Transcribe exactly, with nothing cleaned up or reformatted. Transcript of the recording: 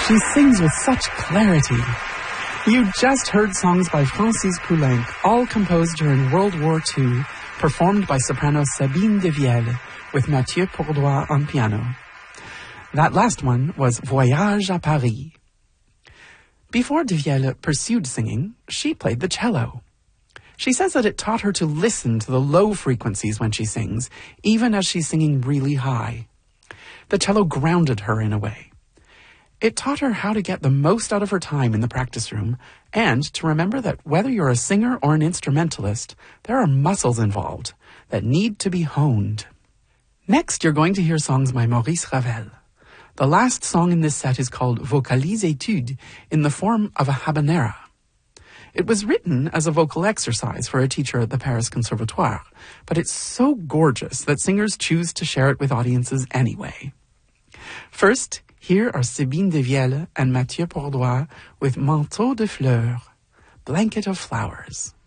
She sings with such clarity. You just heard songs by Francis Poulenc, all composed during World War Two, performed by soprano Sabine Devielle, with Mathieu Pourdois on piano. That last one was Voyage à Paris. Before Devielle pursued singing, she played the cello. She says that it taught her to listen to the low frequencies when she sings, even as she's singing really high. The cello grounded her in a way. It taught her how to get the most out of her time in the practice room, and to remember that whether you're a singer or an instrumentalist, there are muscles involved that need to be honed. Next, you're going to hear songs by Maurice Ravel. The last song in this set is called Vocalise Etude, in the form of a habanera. It was written as a vocal exercise for a teacher at the Paris Conservatoire, but it's so gorgeous that singers choose to share it with audiences anyway. First, here are Sabine Devielle and Mathieu Pourdois with Manteau de Fleurs, Blanket of Flowers.